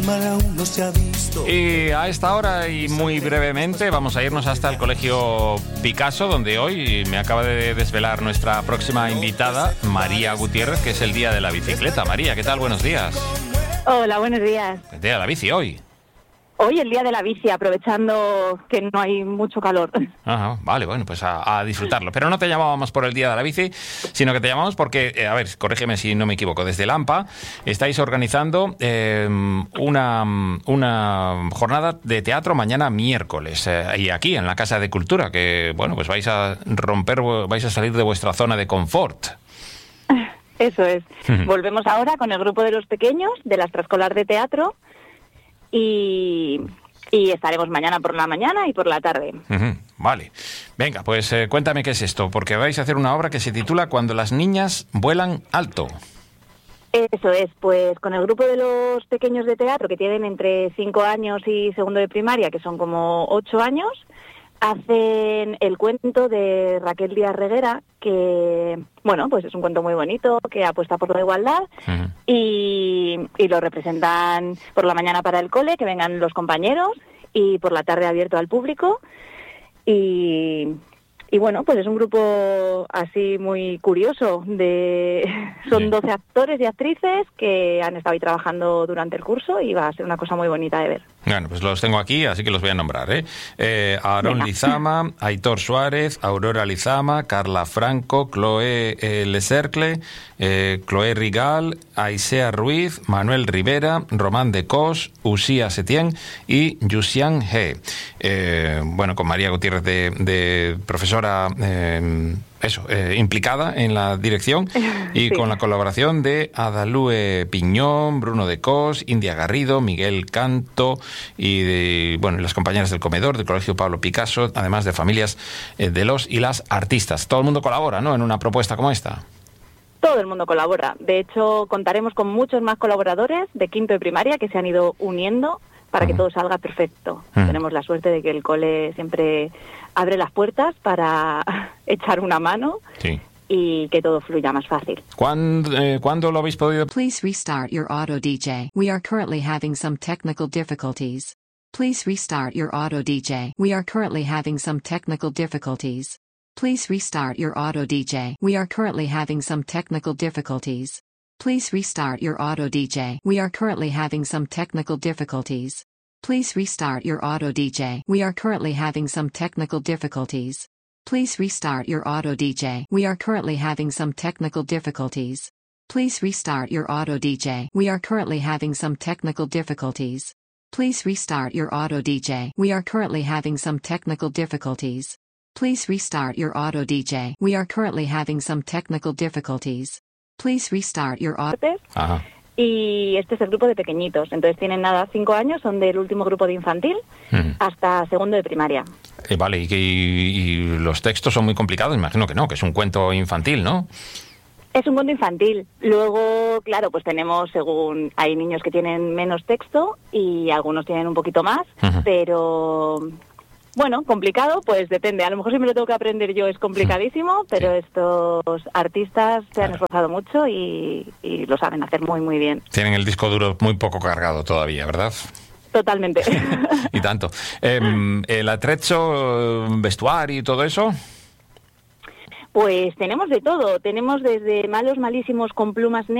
Y a esta hora y muy brevemente vamos a irnos hasta el Colegio Picasso, donde hoy me acaba de desvelar nuestra próxima invitada, María Gutiérrez, que es el Día de la Bicicleta. María, ¿qué tal? Buenos días. Hola, buenos días. El Día de la Bici hoy. Hoy el Día de la Bici, aprovechando que no hay mucho calor. Ajá, vale, bueno, pues a disfrutarlo. Pero no te llamábamos por el Día de la Bici, sino que te llamamos porque, a ver, corrígeme si no me equivoco, desde el AMPA estáis organizando una jornada de teatro mañana miércoles, y aquí en la Casa de Cultura, que, bueno, pues vais a salir de vuestra zona de confort. Eso es. Volvemos ahora con el grupo de los pequeños de la extraescolar de teatro. Y estaremos mañana por la mañana y por la tarde. Vale. Venga, pues cuéntame qué es esto, porque vais a hacer una obra que se titula Cuando las niñas vuelan alto. Eso es, pues con el grupo de los pequeños de teatro, que tienen entre 5 años y segundo de primaria, que son como 8 años, hacen el cuento de Raquel Díaz Reguera, que, bueno, pues es un cuento muy bonito, que apuesta por la igualdad, y lo representan por la mañana para el cole, que vengan los compañeros, y por la tarde abierto al público, y bueno, pues es un grupo así muy curioso. Son 12 actores y actrices que han estado ahí trabajando durante el curso y va a ser una cosa muy bonita de ver. Bueno, pues los tengo aquí, así que los voy a nombrar, Aarón Lizama, Aitor Suárez, Aurora Lizama, Carla Franco, Chloé Lecercle, Chloé Rigal, Aisea Ruiz, Manuel Rivera, Román de Cos, Usía Setién y Yusian He. Bueno, con María Gutiérrez de profesora implicada en la dirección y sí, con la colaboración de Adalúe Piñón, Bruno de Cos, India Garrido, Miguel Canto y de, bueno, las compañeras del comedor del Colegio Pablo Picasso, además de familias de los y las artistas. Todo el mundo colabora, ¿no?, en una propuesta como esta. Todo el mundo colabora. De hecho, contaremos con muchos más colaboradores de quinto de primaria que se han ido uniendo para que todo salga perfecto. Tenemos la suerte de que el cole siempre abre las puertas para echar una mano, sí, y que todo fluya más fácil. ¿Cuándo lo habéis podido? Please restart your auto DJ. We are currently having some technical difficulties. Please restart your auto DJ. We are currently having some technical difficulties. Please restart your auto DJ. We are currently having some technical difficulties. Please restart your auto DJ. We are currently having some technical difficulties. Please restart your auto DJ. We are currently having some technical difficulties. Please restart your auto DJ. We are currently having some technical difficulties. Please restart your auto DJ. We are currently having some technical difficulties. Please restart your auto DJ. We are currently having some technical difficulties. Please restart your auto DJ. We are currently having some technical difficulties. Please restart your auto. Y este es el grupo de pequeñitos. Entonces tienen 5 años, son del último grupo de infantil hasta segundo de primaria. Vale, y los textos son muy complicados, imagino que no, que es un cuento infantil, ¿no? Es un cuento infantil. Luego, claro, pues tenemos, según hay niños que tienen menos texto y algunos tienen un poquito más, pero bueno, complicado, pues depende. A lo mejor si me lo tengo que aprender yo es complicadísimo, pero sí, estos artistas se han esforzado mucho y lo saben hacer muy, muy bien. Tienen el disco duro muy poco cargado todavía, ¿verdad? Totalmente. Y tanto. ¿El atrezzo, vestuario y todo eso? Pues tenemos de todo. Tenemos desde malos malísimos con plumas negras